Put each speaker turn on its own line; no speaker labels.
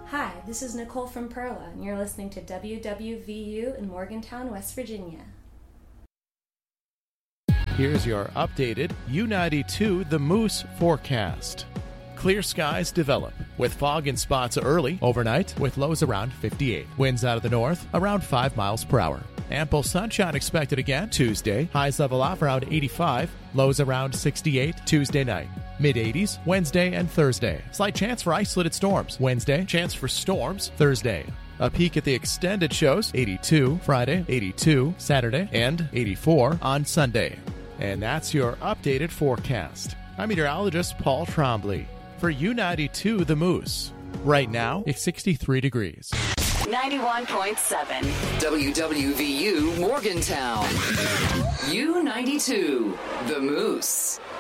Hi, this is Nicole from Perla, and you're listening to WWVU in Morgantown, West Virginia.
Here's your updated U92 The Moose forecast. Clear skies develop, with fog in spots early, overnight, with lows around 58. Winds out of the north, around 5 miles per hour. Ample sunshine expected again Tuesday. Highs level off around 85, lows around 68 Tuesday night. Mid-80s Wednesday and Thursday. Slight chance for isolated storms Wednesday. Chance for storms Thursday. A peek at the extended shows, 82 Friday, 82 Saturday, and 84 on Sunday. And that's your updated forecast. I'm meteorologist Paul Trombley for U92 The Moose. Right now, it's 63 degrees.
91.7 WWVU Morgantown. U92 The Moose.